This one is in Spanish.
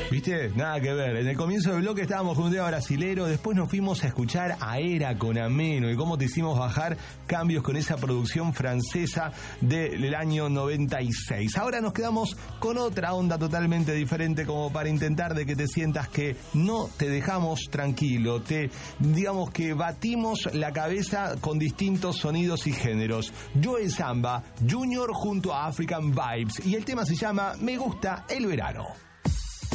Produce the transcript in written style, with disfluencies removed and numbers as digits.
¿Viste? Nada que ver. En el comienzo del bloque estábamos con un tema brasilero, después nos fuimos a escuchar a Era con Ameno y cómo te hicimos bajar cambios con esa producción francesa del año 96. Ahora nos quedamos con otra onda totalmente diferente como para intentar de que te sientas que no te dejamos tranquilo, digamos que batimos la cabeza con distintos sonidos y géneros. Joe Samba Junior junto a African Vibes y el tema se llama Me gusta el verano.